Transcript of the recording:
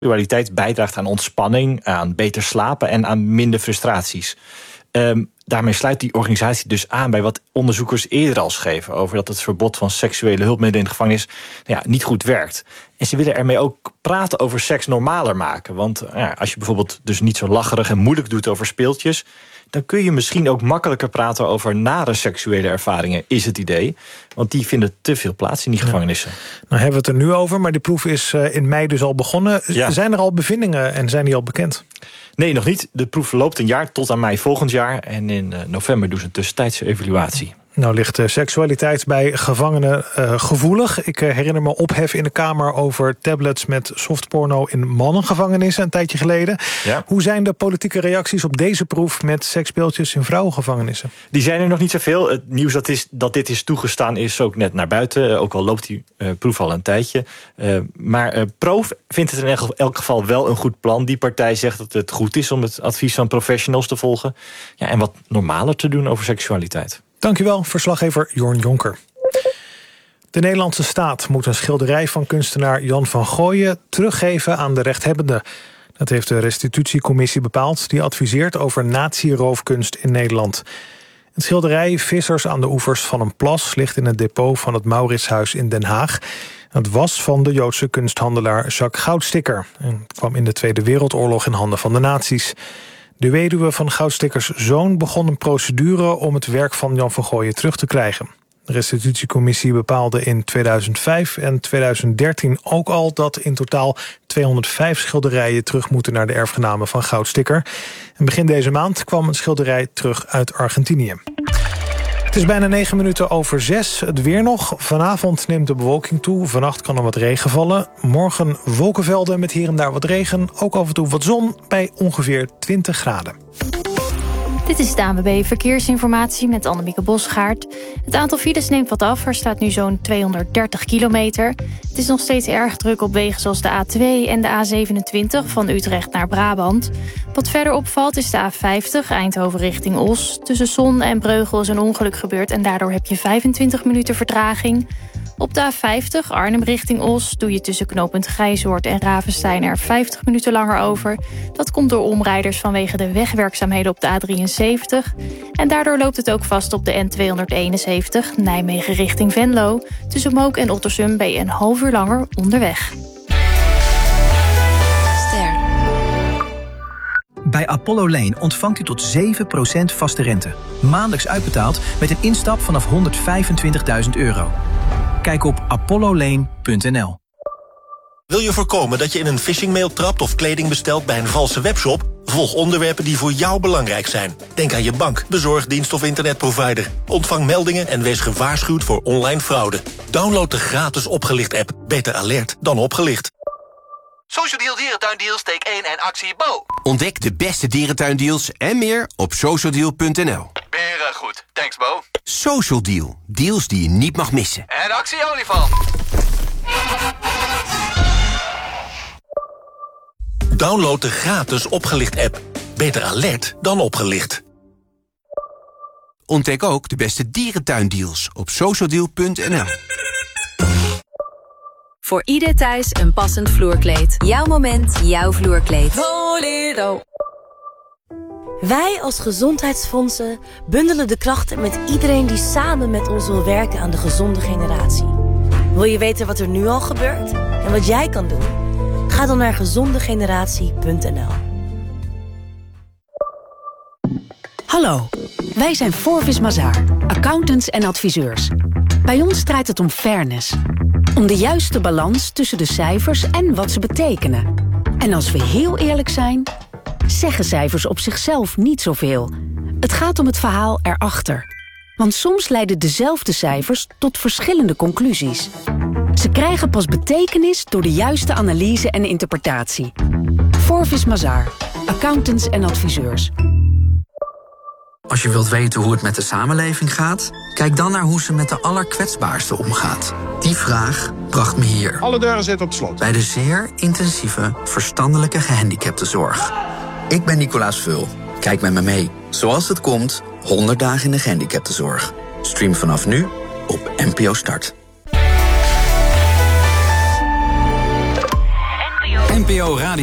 Seksualiteit bijdraagt aan ontspanning, aan beter slapen en aan minder frustraties. Daarmee sluit die organisatie dus aan bij wat onderzoekers eerder al schreven over dat het verbod van seksuele hulpmiddelen in de gevangenis niet goed werkt. En ze willen ermee ook praten over seks normaler maken. Want als je bijvoorbeeld dus niet zo lacherig en moeilijk doet over speeltjes, dan kun je misschien ook makkelijker praten over nare seksuele ervaringen, is het idee. Want die vinden te veel plaats in die gevangenissen. Nou hebben we het er nu over, maar die proef is in mei dus al begonnen. Ja. Zijn er al bevindingen en zijn die al bekend? Nee, nog niet. De proef loopt een jaar tot aan mei volgend jaar. En in november doen ze een tussentijdse evaluatie. Nou ligt de seksualiteit bij gevangenen gevoelig. Ik herinner me ophef in de Kamer over tablets met softporno in mannengevangenissen een tijdje geleden. Ja. Hoe zijn de politieke reacties op deze proef met seksspeeltjes in vrouwengevangenissen? Die zijn er nog niet zoveel. Het nieuws dat dit is toegestaan is ook net naar buiten. Ook al loopt die proef al een tijdje. Maar Pro vindt het in elk geval wel een goed plan. Die partij zegt dat het goed is om het advies van professionals te volgen. Ja, en wat normaler te doen over seksualiteit. Dankjewel, verslaggever Jorn Jonker. De Nederlandse staat moet een schilderij van kunstenaar Jan van Gooien teruggeven aan de rechthebbenden. Dat heeft de restitutiecommissie bepaald, die adviseert over nazi-roofkunst in Nederland. Het schilderij Vissers aan de oevers van een plas ligt in het depot van het Mauritshuis in Den Haag. Het was van de Joodse kunsthandelaar Jacques Goudsticker en kwam in de Tweede Wereldoorlog in handen van de nazi's. De weduwe van Goudstickers zoon begon een procedure om het werk van Jan van Gooien terug te krijgen. De restitutiecommissie bepaalde in 2005 en 2013 ook al dat in totaal 205 schilderijen terug moeten naar de erfgenamen van Goudsticker. En begin deze maand kwam een schilderij terug uit Argentinië. Het is bijna 9 minuten over 6. Het weer nog. Vanavond neemt de bewolking toe. Vannacht kan er wat regen vallen. Morgen wolkenvelden met hier en daar wat regen. Ook af en toe wat zon bij ongeveer 20 graden. Dit is de ANWB Verkeersinformatie met Annemieke Bosgaard. Het aantal files neemt wat af. Er staat nu zo'n 230 kilometer. Het is nog steeds erg druk op wegen zoals de A2 en de A27 van Utrecht naar Brabant. Wat verder opvalt is de A50 Eindhoven richting Os. Tussen Zon en Breugel is een ongeluk gebeurd en daardoor heb je 25 minuten vertraging. Op de A50 Arnhem richting Os doe je tussen knooppunt Grijzoord en Ravenstein er 50 minuten langer over. Dat komt door omrijders vanwege de wegwerkzaamheden op de A73. En daardoor loopt het ook vast op de N271 Nijmegen richting Venlo. Tussen Mook en Ottersum ben je een half uur langer onderweg. Bij Apollo Lane ontvangt u tot 7% vaste rente. Maandelijks uitbetaald met een instap vanaf €125.000. Kijk op apollolane.nl. Wil je voorkomen dat je in een phishingmail trapt of kleding bestelt bij een valse webshop? Volg onderwerpen die voor jou belangrijk zijn. Denk aan je bank, bezorgdienst of internetprovider. Ontvang meldingen en wees gewaarschuwd voor online fraude. Download de gratis Opgelicht-app. Beter alert dan opgelicht. Social Deal Dierentuindeals, steek 1 en actie Bo. Ontdek de beste dierentuindeals en meer op socialdeal.nl. Beren goed. Thanks, Bo. Social Deal. Deals die je niet mag missen. En actie olifant. Download de gratis Opgelicht-app. Beter alert dan opgelicht. Ontdek ook de beste dierentuindeals op socialdeal.nl. Voor ieder thuis een passend vloerkleed. Jouw moment, jouw vloerkleed. Bolero. Wij als gezondheidsfondsen bundelen de krachten met iedereen die samen met ons wil werken aan de gezonde generatie. Wil je weten wat er nu al gebeurt en wat jij kan doen? Ga dan naar gezondegeneratie.nl. Hallo, wij zijn Forvis Mazars, accountants en adviseurs. Bij ons draait het om fairness. Om de juiste balans tussen de cijfers en wat ze betekenen. En als we heel eerlijk zijn, zeggen cijfers op zichzelf niet zoveel. Het gaat om het verhaal erachter. Want soms leiden dezelfde cijfers tot verschillende conclusies. Ze krijgen pas betekenis door de juiste analyse en interpretatie. Forvis Mazars, accountants en adviseurs. Als je wilt weten hoe het met de samenleving gaat, kijk dan naar hoe ze met de allerkwetsbaarsten omgaat. Die vraag bracht me hier. Alle deuren zitten op slot. Bij de zeer intensieve verstandelijke gehandicaptenzorg. Ik ben Nicolaas Vul. Kijk met me mee. Zoals het komt, 100 dagen in de gehandicaptenzorg. Stream vanaf nu op NPO Start. NPO Radio